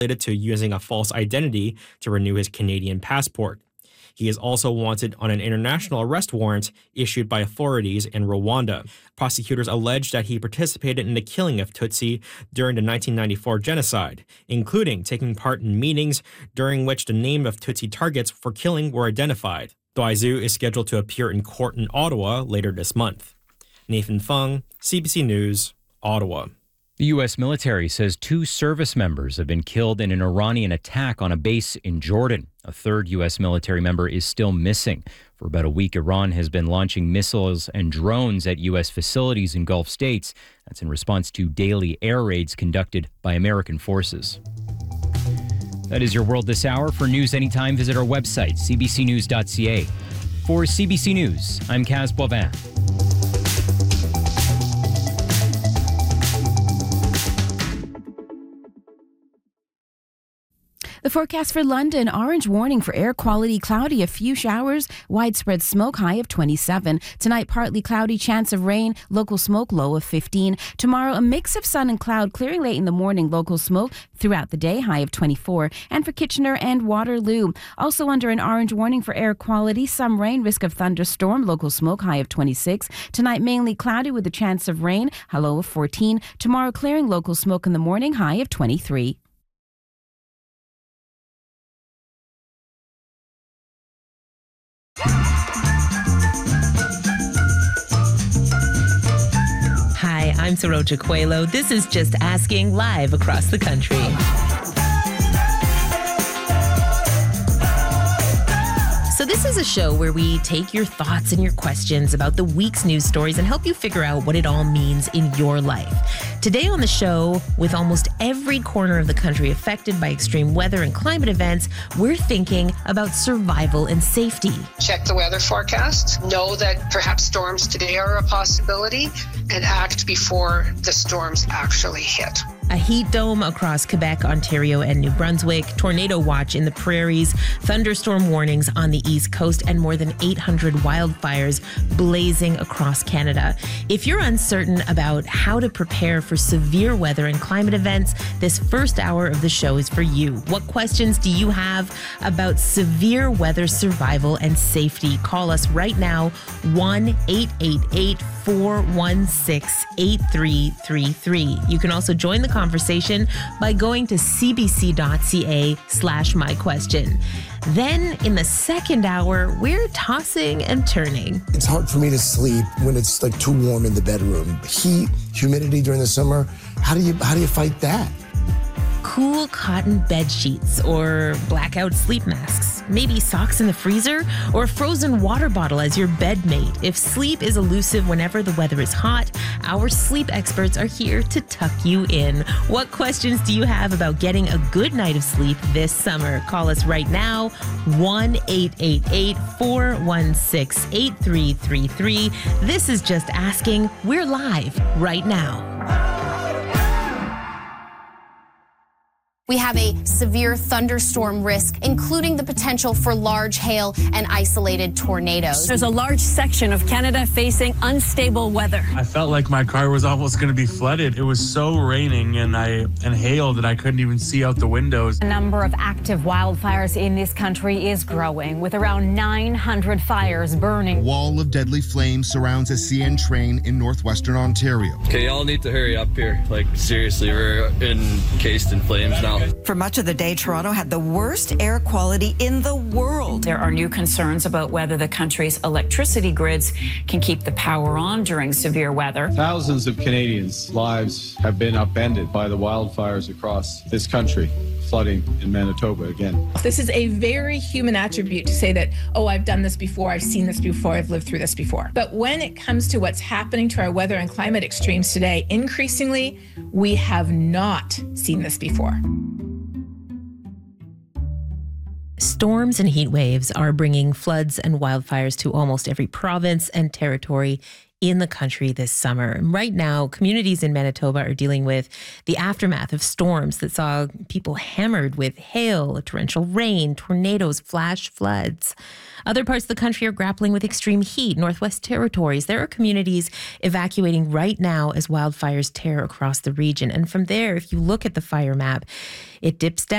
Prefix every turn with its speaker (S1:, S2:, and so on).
S1: related to using a false identity to renew his Canadian passport. He is also wanted on an international arrest warrant issued by authorities in Rwanda. Prosecutors allege that he participated in the killing of Tutsi during the 1994 genocide, including taking part in meetings during which the name of Tutsi targets for killing were identified. Duaizu is scheduled to appear in court in Ottawa later this month. Nathan Fung, CBC News, Ottawa.
S2: The U.S. military says 2 service members have been killed in an Iranian attack on a base in Jordan. A third U.S. military member is still missing. For about a week, Iran has been launching missiles and drones at U.S. facilities in Gulf states. That's in response to daily air raids conducted by American forces. That is your world this hour. For news anytime, visit our website, cbcnews.ca. For CBC News, I'm Kaz Boivin.
S3: The forecast for London, orange warning for air quality, cloudy, a few showers, widespread smoke, high of 27. Tonight, partly cloudy, chance of rain, local smoke, low of 15. Tomorrow, a mix of sun and cloud, clearing late in the morning, local smoke throughout the day, high of 24. And for Kitchener and Waterloo, also under an orange warning for air quality, some rain, risk of thunderstorm, local smoke, high of 26. Tonight, mainly cloudy with a chance of rain, a low of 14. Tomorrow, clearing, local smoke in the morning, high of 23.
S4: Hi, I'm Saroja Coelho. This is Just Asking, live across the country. So this is a show where we take your thoughts and your questions about the week's news stories and help you figure out what it all means in your life. Today on the show, with almost every corner of the country affected by extreme weather and climate events, we're thinking about survival and safety.
S5: Check the weather forecast, know that perhaps storms today are a possibility, and act before the storms actually hit.
S4: A heat dome across Quebec, Ontario, and New Brunswick, tornado watch in the prairies, thunderstorm warnings on the East Coast, and more than 800 wildfires blazing across Canada. If you're uncertain about how to prepare for severe weather and climate events, this first hour of the show is for you. What questions do you have about severe weather survival and safety? Call us right now, 1-888-416-8333. You can also join the conversation by going to cbc.ca/myquestion. Then in the second hour, we're tossing and turning.
S6: It's hard for me to sleep when it's like too warm in the bedroom. Heat, humidity during the summer. How do you fight that?
S4: Cool cotton bed sheets or blackout sleep masks, maybe socks in the freezer or a frozen water bottle as your bed mate. If sleep is elusive whenever the weather is hot, our sleep experts are here to tuck you in. What questions do you have about getting a good night of sleep this summer? Call us right now, 1-888-416-8333. This is Just Asking. We're live right now.
S7: We have a severe thunderstorm risk, including the potential for large hail and isolated tornadoes.
S8: There's a large section of Canada facing unstable weather.
S9: I felt like my car was almost going to be flooded. It was so raining and hail that I couldn't even see out the windows.
S8: The number of active wildfires in this country is growing, with around 900 fires burning.
S10: A wall of deadly flames surrounds a CN train in northwestern Ontario.
S11: Okay, y'all need to hurry up here. Like, seriously, we're encased in flames now.
S12: For much of the day, Toronto had the worst air quality in the world.
S13: There are new concerns about whether the country's electricity grids can keep the power on during severe weather.
S14: Thousands of Canadians' lives have been upended by the wildfires across this country. Flooding in Manitoba again.
S15: This is a very human attribute to say that, oh, I've done this before, I've seen this before, I've lived through this before. But when it comes to what's happening to our weather and climate extremes today, increasingly, we have not seen this before.
S4: Storms and heat waves are bringing floods and wildfires to almost every province and territory in the country this summer. Right now, communities in Manitoba are dealing with the aftermath of storms that saw people hammered with hail, torrential rain, tornadoes, flash floods. Other parts of the country are grappling with extreme heat. Northwest Territories, there are communities evacuating right now as wildfires tear across the region. And from there, if you look at the fire map, it dips down